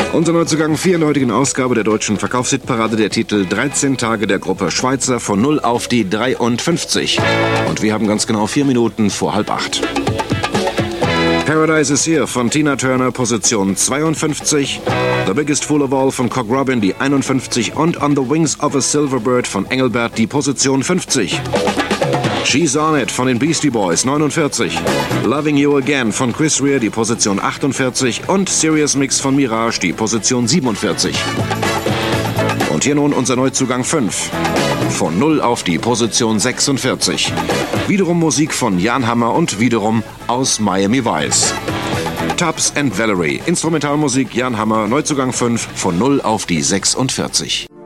Unser Neuzugang 4 in der heutigen Ausgabe der deutschen Verkaufshitparade, der Titel 13 Tage der Gruppe Schweizer von 0 auf die 53. Und wir haben ganz genau 4 Minuten vor 7:30. Paradise is Here von Tina Turner, Position 52. The Biggest Fool of All von Cock Robin, die 51. Und On the Wings of a Silver Bird von Engelbert, die Position 50. She's On It von den Beastie Boys, 49. Loving You Again von Chris Rea, die Position 48. Und Serious Mix von Mirage, die Position 47. Und hier nun unser Neuzugang 5. Von 0 auf die Position 46. Wiederum Musik von Jan Hammer und wiederum aus Miami Vice. Tubbs and Valerie. Instrumentalmusik Jan Hammer, Neuzugang 5, von 0 auf die 46.